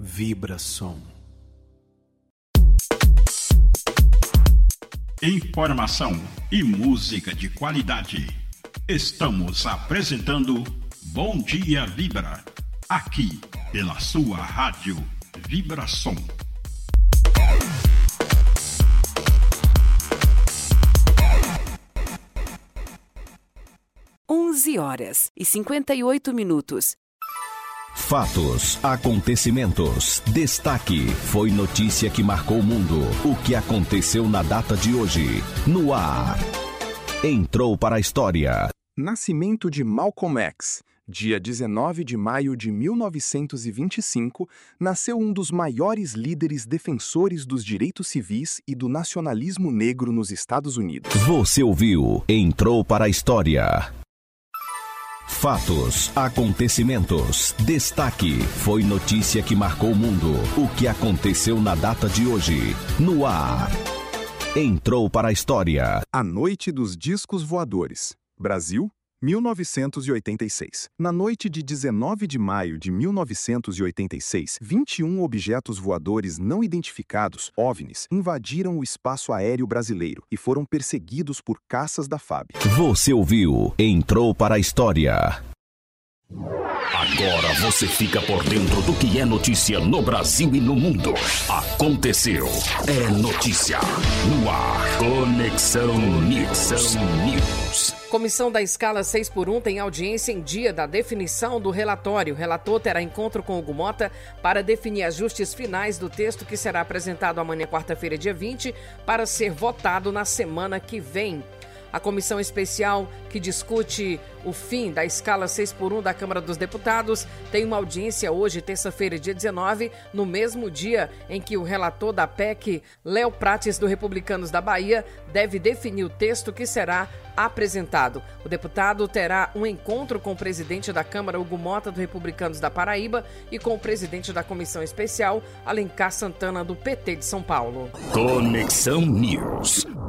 Vibração. Informação e música de qualidade. Estamos apresentando Bom Dia Vibra, aqui pela sua rádio Vibração. Horas e 58 minutos. Fatos, acontecimentos, destaque, foi notícia que marcou o mundo. O que aconteceu na data de hoje, no ar. Entrou para a história. Nascimento de Malcolm X. Dia 19 de maio de 1925, nasceu um dos maiores líderes defensores dos direitos civis e do nacionalismo negro nos Estados Unidos. Você ouviu Entrou para a História. Fatos, acontecimentos, destaque, foi notícia que marcou o mundo. O que aconteceu na data de hoje, no ar. Entrou para a história. A Noite dos Discos Voadores. Brasil, 1986. Na noite de 19 de maio de 1986, 21 objetos voadores não identificados, OVNIs, invadiram o espaço aéreo brasileiro e foram perseguidos por caças da FAB. Você ouviu Entrou para a História. Agora você fica por dentro do que é notícia no Brasil e no mundo. Aconteceu. É notícia. No ar. Conexão News. Comissão da escala 6x1 tem audiência em dia da definição do relatório. O relator terá encontro com Hugo Mota para definir ajustes finais do texto que será apresentado amanhã, quarta-feira, dia 20, para ser votado na semana que vem. A comissão especial que discute o fim da escala 6x1 da Câmara dos Deputados tem uma audiência hoje, terça-feira, dia 19, no mesmo dia em que o relator da PEC, Léo Prates, do Republicanos da Bahia, deve definir o texto que será apresentado. O deputado terá um encontro com o presidente da Câmara, Hugo Mota, do Republicanos da Paraíba, e com o presidente da comissão especial, Alencar Santana, do PT de São Paulo. Conexão News.